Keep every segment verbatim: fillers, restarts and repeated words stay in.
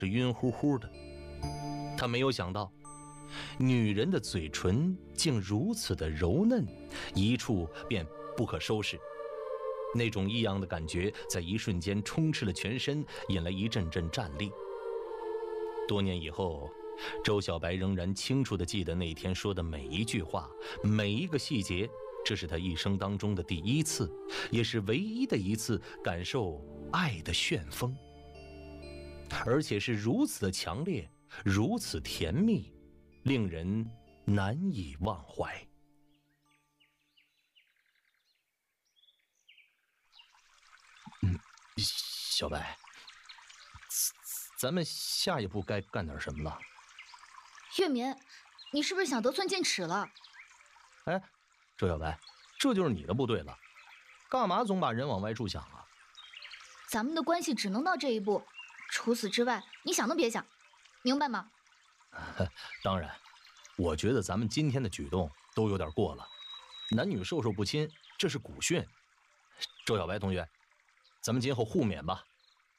这晕乎乎的。他没有想到，女人的嘴唇竟如此的柔嫩，一触便不可收拾。那种异样的感觉在一瞬间充斥了全身，引来一阵阵战栗。多年以后，周小白仍然清楚地记得那天说的每一句话，每一个细节。这是他一生当中的第一次，也是唯一的一次感受爱的旋风，而且是如此的强烈，如此甜蜜，令人难以忘怀。嗯，小白，咱们下一步该干点什么了？ 月明，你是不是想得寸进尺了？ 哎，周小白，这就是你的不对了，干嘛总把人往外处想啊？ 咱们的关系只能到这一步，除此之外，你想都别想，明白吗？ 当然，我觉得咱们今天的举动都有点过了，男女授受不亲，这是古训。周小白同学，咱们今后互勉吧。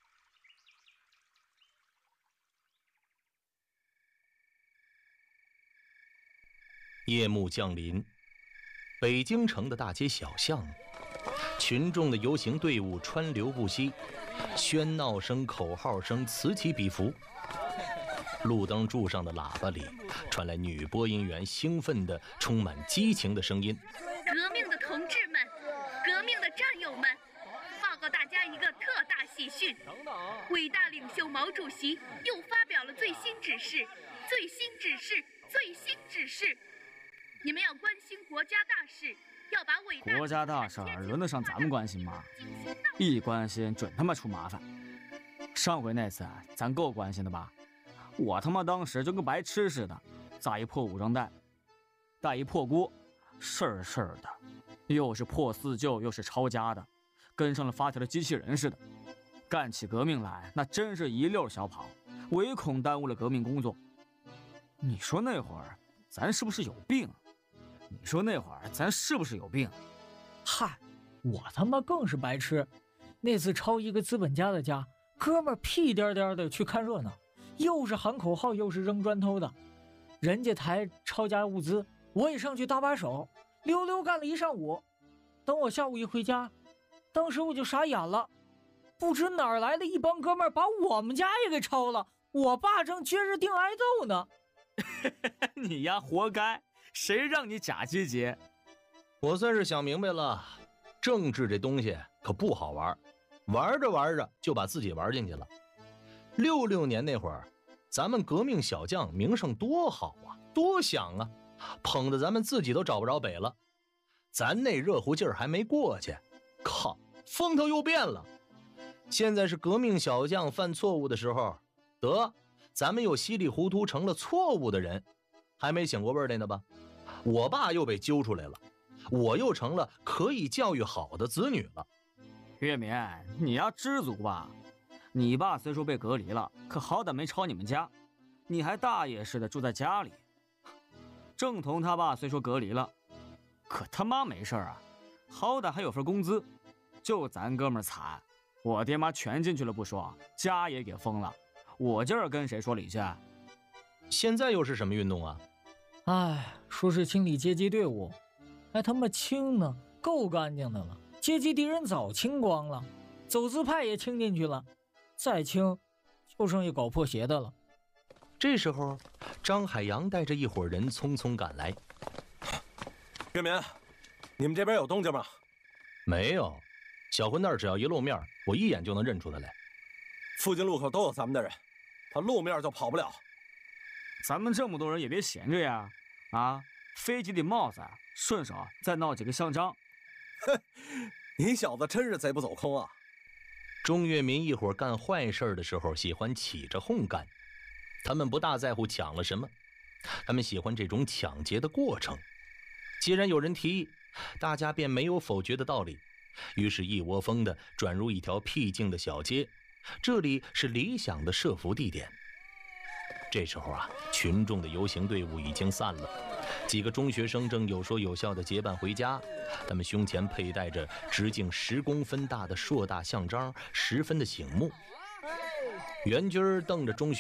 夜幕降临，北京城的大街小巷，群众的游行队伍川流不息，喧闹声、口号声此起彼伏。路灯柱上的喇叭里传来女播音员兴奋的、充满激情的声音： 革命的同志们，革命的战友们，报告大家一个特大喜讯！伟大领袖毛主席又发表了最新指示，最新指示，最新指示。你们要关心国家大事，要把伟大国家大事轮得上咱们关心吗？一关心准他妈出麻烦。上回那次咱够关心的吧？我他妈当时就跟白痴似的，扎一破武装带，带一破锅，事儿事儿的，又是破四旧又是抄家的，跟上了发条的机器人似的。干起革命来那真是一溜小跑，唯恐耽误了革命工作。你说那会儿咱是不是有病？你说那会儿咱是不是有病？ 嗨，我他妈更是白痴。那次抄一个资本家的家，哥们儿屁颠颠的去看热闹，又是喊口号又是扔砖头的。人家抬抄家物资，我也上去搭把手，溜溜干了一上午。等我下午一回家，当时我就傻眼了，不知哪儿来的一帮哥们儿把我们家也给抄了，我爸正撅着腚挨揍呢。 你呀活该，谁让你假积极？ 我算是想明白了，政治这东西可不好玩，玩着玩着就把自己玩进去了。六六年那会儿，咱们革命小将名声多好啊，多响啊，捧得咱们自己都找不着北了。咱那热乎劲儿还没过去，靠，风头又变了。现在是革命小将犯错误的时候，得，咱们又稀里糊涂成了错误的人，还没醒过味儿来呢吧？我爸又被揪出来了，我又成了可以教育好的子女了。 月明，你要知足吧。你爸虽说被隔离了，可好歹没抄你们家，你还大爷似的住在家里。郑彤他爸虽说隔离了，可他妈没事啊，好歹还有份工资。就咱哥们儿惨，我爹妈全进去了不说，家也给封了。我今儿跟谁说理去？ 现在又是什么运动啊？ 哎，说是清理阶级队伍，还他妈清呢，够干净的了。阶级敌人早清光了，走资派也清进去了，再清就剩下搞破鞋的了。 这时候，张海洋带着一伙人匆匆赶来。 月明，你们这边有动静吗？ 没有，小混蛋只要一露面，我一眼就能认出他来。 附近路口都有咱们的人，他露面就跑不了。 咱们这么多人也别闲着呀！啊，飞几顶帽子，顺手再闹几个香樟。 哼，你小子真是贼不走空啊！ 钟跃民一伙干坏事的时候喜欢起着哄干，他们不大在乎抢了什么，他们喜欢这种抢劫的过程。既然有人提议，大家便没有否决的道理，于是一窝蜂地转入一条僻静的小街，这里是理想的设伏地点。这时候啊，群众的游行队伍已经散了，几个中学生正有说有笑地结伴回家，他们胸前佩戴着直径十公分大的硕大象章，十分的醒目。袁军瞪着中学